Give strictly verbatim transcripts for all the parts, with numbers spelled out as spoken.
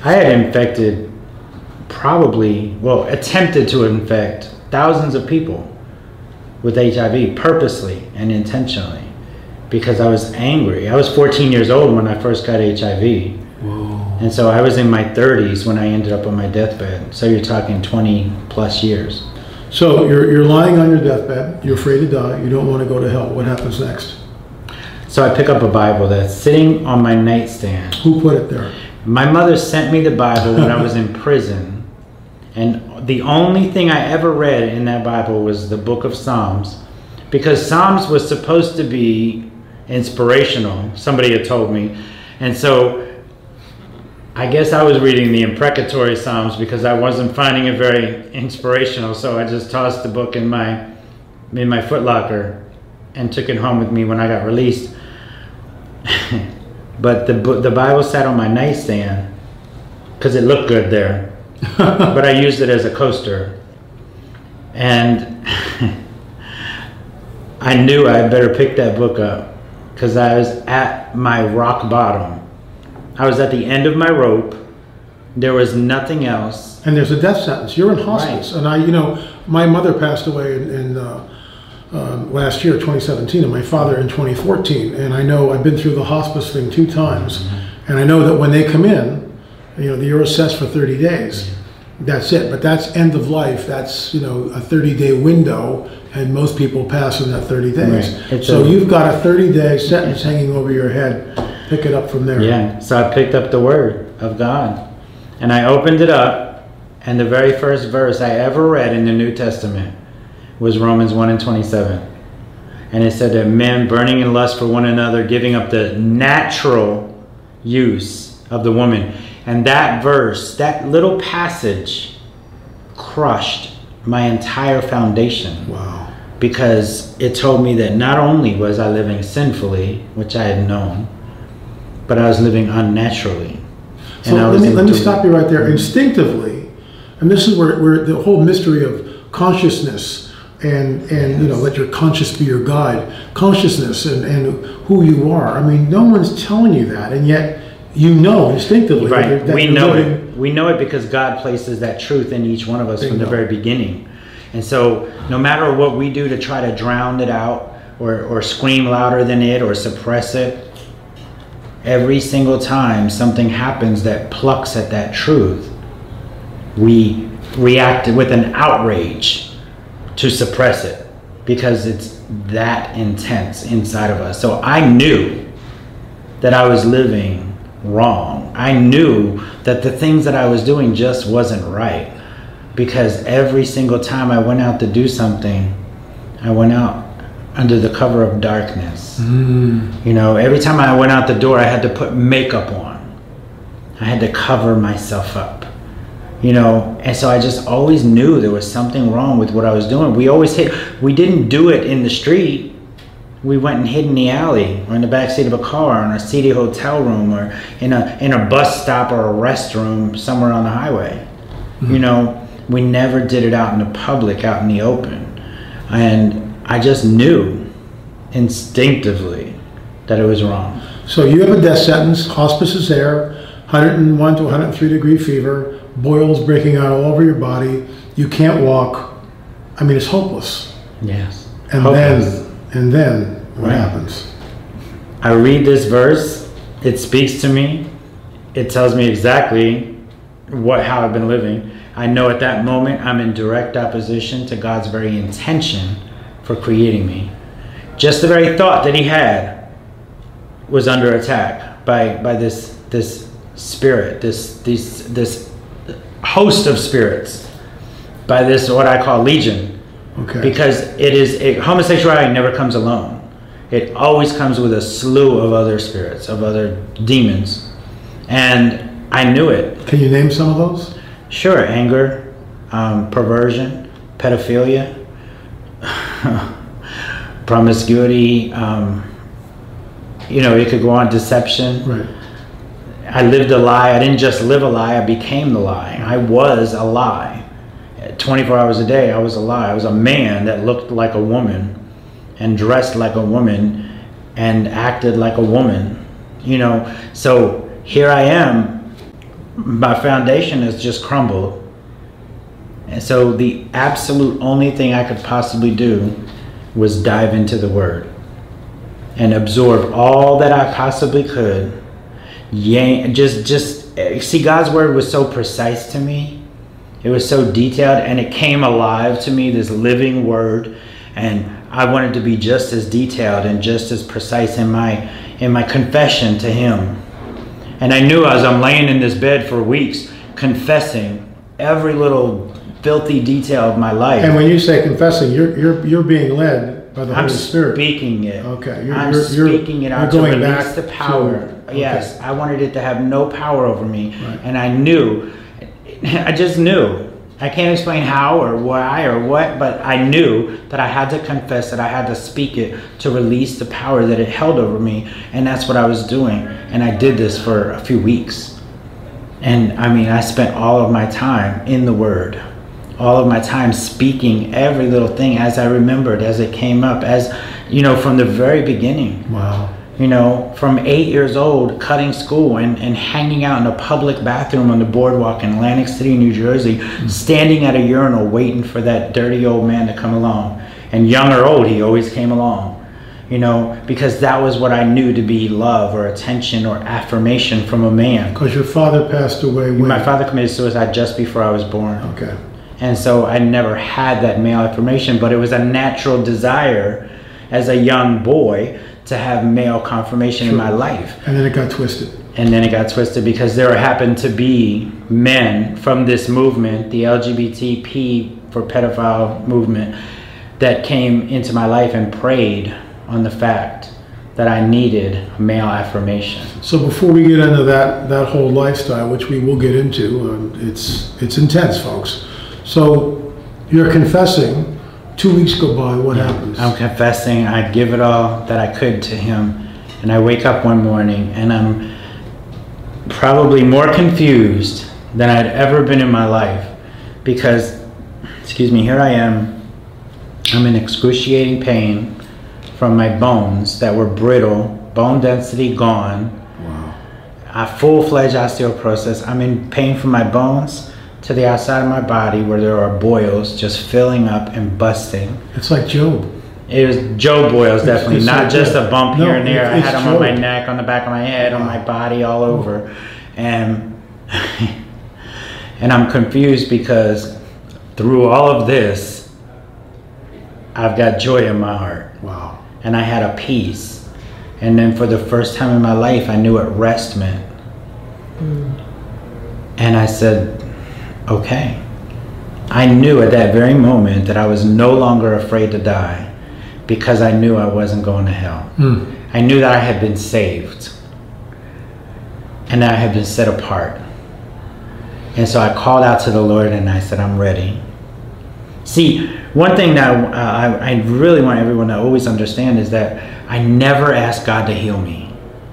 I had infected probably, well, attempted to infect thousands of people with H I V purposely and intentionally because I was angry. I was fourteen years old when I first got H I V. Whoa. And so I was in my thirties when I ended up on my deathbed. So you're talking twenty plus years. So you're you're lying on your deathbed. You're afraid to die. You don't want to go to hell. What happens next? So I pick up a Bible that's sitting on my nightstand. Who put it there? My mother sent me the Bible when I was in prison. And the only thing I ever read in that Bible was the book of Psalms. Because Psalms was supposed to be inspirational, somebody had told me. And so I guess I was reading the imprecatory Psalms because I wasn't finding it very inspirational. So I just tossed the book in my in my footlocker and took it home with me when I got released. But the the Bible sat on my nightstand because it looked good there. But I used it as a coaster. And I knew I better pick that book up because I was at my rock bottom. I was at the end of my rope. There was nothing else. And there's a death sentence. You're in hospice. Right. And I, you know, my mother passed away in, in uh, uh, last year, twenty seventeen, and my father in twenty fourteen. And I know I've been through the hospice thing two times. Mm-hmm. And I know that when they come in, you know, you're assessed for thirty days. That's it. But that's end of life. That's, you know, a thirty-day window, and most people pass in that thirty days. Right. So a, you've got a thirty-day sentence hanging over your head. Pick it up from there. Yeah. So I picked up the Word of God, and I opened it up, and the very first verse I ever read in the New Testament was Romans one and twenty-seven. And it said that men burning in lust for one another, giving up the natural use of the woman. And that verse, that little passage, crushed my entire foundation. Wow. Because it told me that not only was I living sinfully, which I had known, but I was living unnaturally. So and I was let me, let me into- stop you right there. Instinctively, and this is where, where the whole mystery of consciousness and, and Yes. you know, let your conscience be your guide. Consciousness and, and who you are. I mean, no one's telling you that, and yet you know instinctively. Right. That, that we you're know living- it. We know it because God places that truth in each one of us from the Bingo. very beginning. And so no matter what we do to try to drown it out or, or scream louder than it or suppress it, every single time something happens that plucks at that truth, we react with an outrage to suppress it because it's that intense inside of us. So I knew that I was living wrong. I knew that the things that I was doing just wasn't right because every single time I went out to do something, I went out under the cover of darkness. Mm. You know, every time I went out the door, I had to put makeup on. I had to cover myself up. You know, and so I just always knew there was something wrong with what I was doing. We always hid. We didn't do it in the street. We went and hid in the alley or in the backseat of a car or in a seedy hotel room or in a in a bus stop or a restroom somewhere on the highway. Mm-hmm. You know, we never did it out in the public, out in the open. And I just knew instinctively that it was wrong. So you have a death sentence. Hospice is there. one hundred one to one hundred three degree fever. Boils breaking out all over your body. You can't walk. I mean, it's hopeless. Yes. And Hopeless. then, and then what Right. happens? I read this verse. It speaks to me. It tells me exactly what how I've been living. I know at that moment I'm in direct opposition to God's very intention for creating me. Just the very thought that He had was under attack by by this this spirit, this these this host of spirits, by this what I call legion. Okay. Because it is it, homosexuality never comes alone. It always comes with a slew of other spirits, of other demons, and I knew it. Can you name some of those? Sure, anger, um, perversion, pedophilia, promiscuity. Um, you know, it could go on. Deception. Right. I lived a lie. I didn't just live a lie. I became the lie. I was a lie. twenty-four hours a day, I was a lie. I was a man that looked like a woman and dressed like a woman and acted like a woman. You know, so here I am my foundation has just crumbled. And so the absolute only thing I could possibly do was dive into the Word and absorb all that I possibly could. Yeah, just, just see, God's Word was so precise to me. It was so detailed, and it came alive to me, this living Word. And I wanted to be just as detailed and just as precise in my in my confession to Him. And I knew as I'm laying in this bed for weeks, confessing every little filthy detail of my life. And when you say confessing, you're you're you're being led by the I'm Holy Spirit. Speaking it. Okay. You're, I'm you're, speaking you're, it out you're to going release back the power. to, okay. Yes, I wanted it to have no power over me, Right. and I knew. I just knew. I can't explain how or why or what, but I knew that I had to confess it. I had to speak it to release the power that it held over me, and that's what I was doing. And I did this for a few weeks. And I mean, I spent all of my time in the Word, all of my time speaking every little thing as I remembered, as it came up, as, you know, from the very beginning. Wow. You know, from eight years old, cutting school and, and hanging out in a public bathroom on the boardwalk in Atlantic City, New Jersey, mm-hmm. standing at a urinal waiting for that dirty old man to come along. And young or old, he always came along, you know, because that was what I knew to be love or attention or affirmation from a man. Because your father passed away when? My father committed suicide just before I was born. Okay. And so I never had that male affirmation, but it was a natural desire as a young boy to have male confirmation. Sure. In my life. And then it got twisted. And then it got twisted because there happened to be men from this movement, the L G B T P for pedophile movement, that came into my life and preyed on the fact that I needed male affirmation. So before we get into that that whole lifestyle, which we will get into, um, it's it's intense, folks. So you're confessing. Two weeks go by, what yeah, happens? I'm confessing, I give it all that I could to Him, and I wake up one morning and I'm probably more confused than I'd ever been in my life because, excuse me, here I am, I'm in excruciating pain from my bones that were brittle, bone density gone, wow. a full-fledged osteoporosis. I'm in pain from my bones to the outside of my body where there are boils just filling up and busting. It's like Job. It was Job boils, definitely. It's, it's not like just that. a bump No, here and there. I had them Job. on my neck, on the back of my head, on my body, all over. And, and I'm confused because through all of this, I've got joy in my heart. Wow. And I had a peace. And then for the first time in my life, I knew what rest meant. Mm. And I said, okay. I knew at that very moment that I was no longer afraid to die because I knew I wasn't going to hell. Mm. I knew that I had been saved and that I had been set apart. And so I called out to the Lord and I said, I'm ready. See, one thing that uh, I, I really want everyone to always understand is that I never asked God to heal me.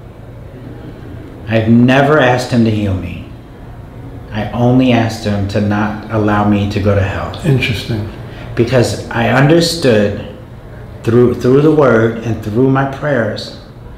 I've never asked Him to heal me. I only asked Him to not allow me to go to hell. Interesting. Because I understood through through the Word and through my prayers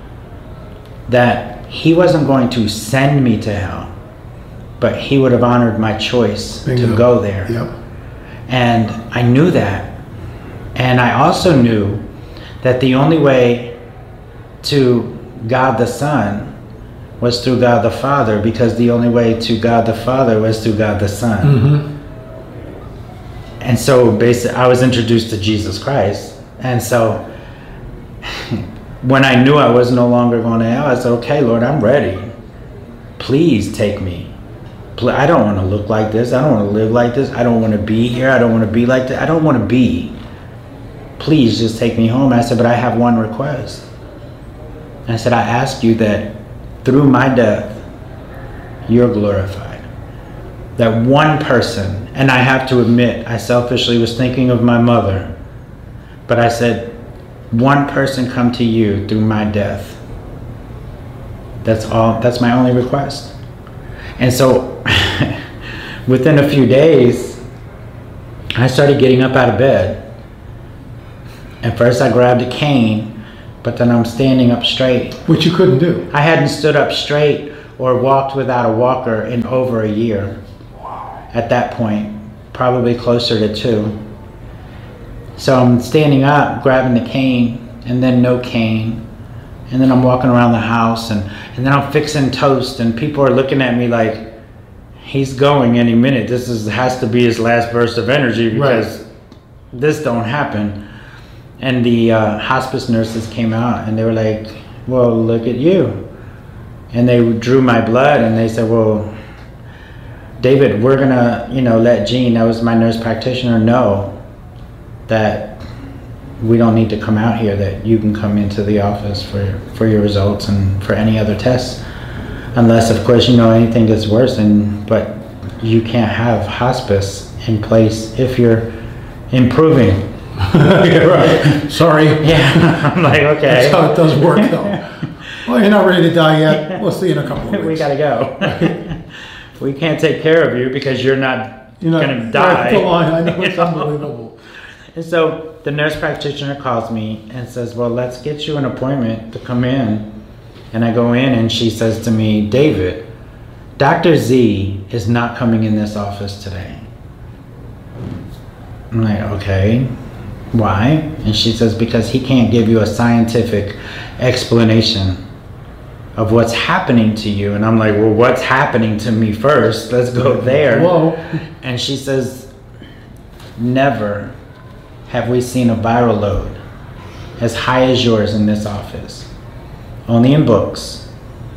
that He wasn't going to send me to hell, but He would have honored my choice Bingo. To go there. Yep. And I knew that. And I also knew that the only way to God the Son was through God the Father, because the only way to God the Father was through God the Son. Mm-hmm. And so basically I was introduced to Jesus Christ. And so when I knew I was no longer going to hell, I said, okay, Lord, I'm ready. Please take me. I don't want to look like this. I don't want to live like this. I don't want to be here. I don't want to be like this. I don't want to be. Please just take me home. I said, but I have one request. I said, I ask you that through my death, you're glorified. That one person, and I have to admit, I selfishly was thinking of my mother, but I said, one person come to you through my death. That's all, that's my only request. And so within a few days, I started getting up out of bed. At first I grabbed a cane, but then I'm standing up straight. Which you couldn't do. I hadn't stood up straight or walked without a walker in over a year. At that point, probably closer to two. So I'm standing up, grabbing the cane, and then no cane. And then I'm walking around the house, and, and then I'm fixing toast, and people are looking at me like, he's going any minute. This is has to be his last burst of energy, because right. this don't happen. And the uh, hospice nurses came out, and they were like, well, look at you. And they drew my blood, and they said, well, David, we're gonna, you know, let Jean, that was my nurse practitioner, know that we don't need to come out here, that you can come into the office for, for your results and for any other tests. Unless, of course, you know, anything gets worse, and but you can't have hospice in place if you're improving. You're right. Sorry. Yeah. I'm like, okay. That's how it does work, though. Well, you're not ready to die yet. We'll see you in a couple of weeks. We gotta go. We can't take care of you because you're not, you're not gonna die. The line. I know, it's unbelievable. And so the nurse practitioner calls me and says, well, let's get you an appointment to come in. And I go in, and she says to me, David, Doctor Z is not coming in this office today. I'm like, okay, why? And she says, because he can't give you a scientific explanation of what's happening to you. And I'm like, well, what's happening to me first? Let's go there. Whoa. And she says, never have we seen a viral load as high as yours in this office. Only in books.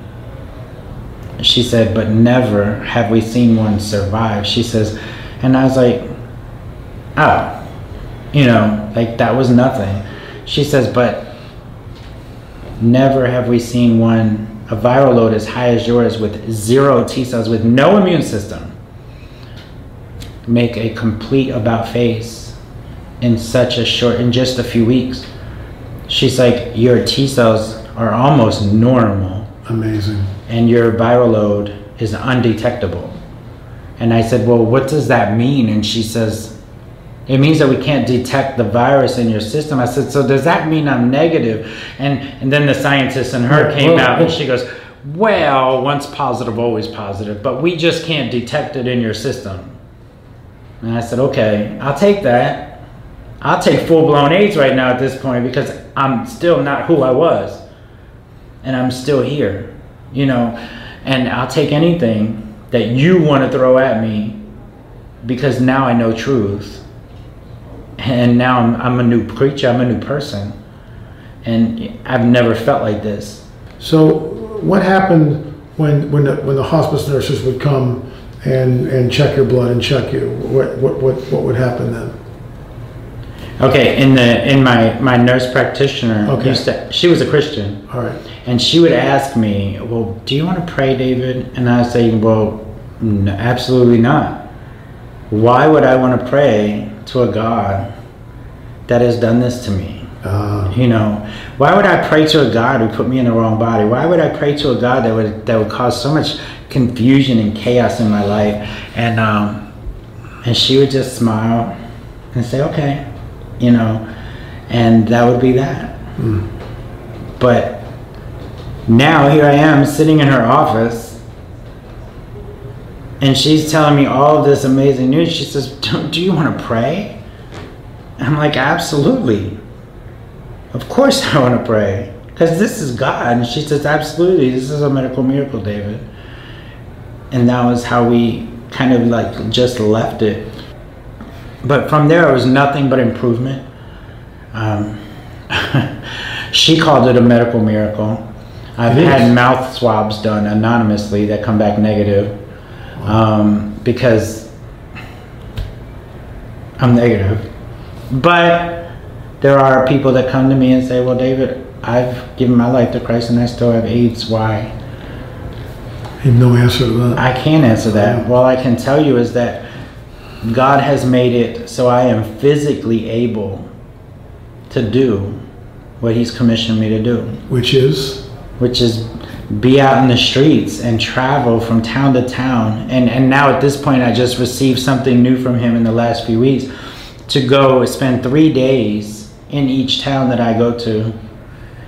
She said, but never have we seen one survive. She says, and I was like, oh, you know, like that was nothing. She says, but never have we seen one, a viral load as high as yours with zero T cells, with no immune system, make a complete about face in such a short, in just a few weeks. She's like, your T cells are almost normal. Amazing. And your viral load is undetectable. And I said, well, what does that mean? And she says, it means that we can't detect the virus in your system. I said, so does that mean I'm negative? And and then the scientist in her came well, out well, and she goes, well, once positive, always positive, but we just can't detect it in your system. And I said, okay, I'll take that. I'll take full-blown AIDS right now at this point, because I'm still not who I was. And I'm still here, you know, and I'll take anything that you want to throw at me, because now I know truth. And now I'm, I'm a new creature, I'm a new person. And I've never felt like this. So what happened when when the, when the hospice nurses would come and, and check your blood and check you? What, what, what, what would happen then? Okay, in the in my, my nurse practitioner, okay. used to, she was a Christian. All right. And she would ask me, well, do you want to pray, David? And I would say, well, no, absolutely not. Why would I want to pray to a God that has done this to me? Uh, you know, why would I pray to a God who put me in the wrong body? Why would I pray to a God that would that would cause so much confusion and chaos in my life? And um, and she would just smile and say, okay, you know, and that would be that. Mm. But now here I am sitting in her office, and she's telling me all this amazing news. She says, do, do you want to pray? And I'm like, absolutely. Of course I want to pray, because this is God. And she says, absolutely, this is a medical miracle, David. And that was how we kind of like just left it. But from there, it was nothing but improvement. Um, she called it a medical miracle. I've had mouth swabs done anonymously that come back negative, um, because I'm negative. But there are people that come to me and say, well, David, I've given my life to Christ and I still have AIDS. Why? I have no answer to that. I can't answer that. All I can tell you is that God has made it so I am physically able to do what He's commissioned me to do. Which is? Which is be out in the streets and travel from town to town. And, and now at this point, I just received something new from Him in the last few weeks, to go spend three days in each town that I go to,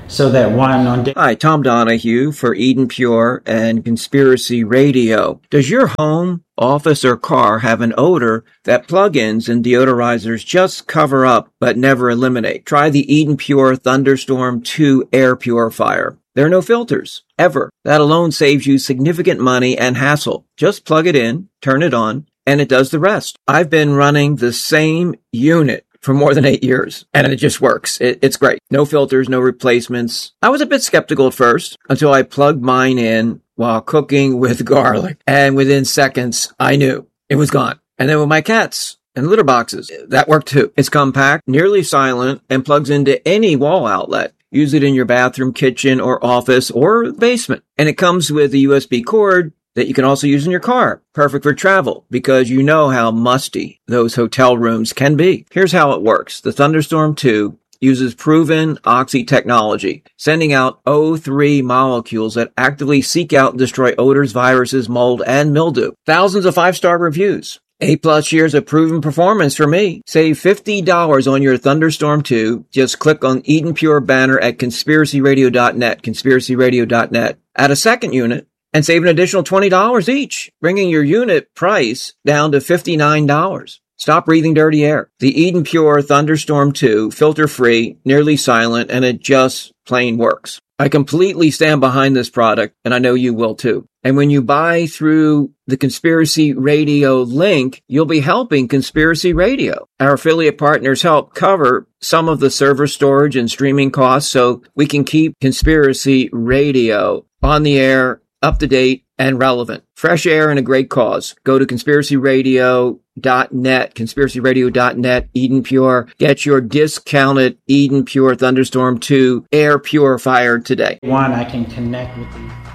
so that one on day. Hi, Tom Donahue for Eden Pure and Conspiracy Radio. Does your home, office, or car have an odor that plug-ins and deodorizers just cover up but never eliminate? Try the Eden Pure Thunderstorm two air purifier. There are no filters, ever. That alone saves you significant money and hassle. Just plug it in, turn it on, and it does the rest. I've been running the same unit for more than eight years, and it just works. It, it's great. No filters, no replacements. I was a bit skeptical at first until I plugged mine in while cooking with garlic, and within seconds, I knew it was gone. And then with my cats and litter boxes, that worked too. It's compact, nearly silent, and plugs into any wall outlet. Use it in your bathroom, kitchen, or office, or basement. And it comes with a U S B cord that you can also use in your car. Perfect for travel, because you know how musty those hotel rooms can be. Here's how it works. The Thunderstorm two uses proven oxy technology, sending out O three molecules that actively seek out and destroy odors, viruses, mold, and mildew. Thousands of five-star reviews. Eight plus years of proven performance for me. Save fifty dollars on your Thunderstorm two. Just click on Eden Pure banner at conspiracy radio dot net, conspiracy radio dot net. Add a second unit and save an additional twenty dollars each, bringing your unit price down to fifty-nine dollars. Stop breathing dirty air. The Eden Pure Thunderstorm two, filter-free, nearly silent, and it just plain works. I completely stand behind this product, and I know you will too. And when you buy through the Conspiracy Radio link, you'll be helping Conspiracy Radio. Our affiliate partners help cover some of the server storage and streaming costs so we can keep Conspiracy Radio on the air, up to date, and relevant. Fresh air and a great cause. Go to conspiracy radio dot net, conspiracy radio dot net, Eden Pure. Get your discounted Eden Pure Thunderstorm two air purifier today. One, I can connect with you.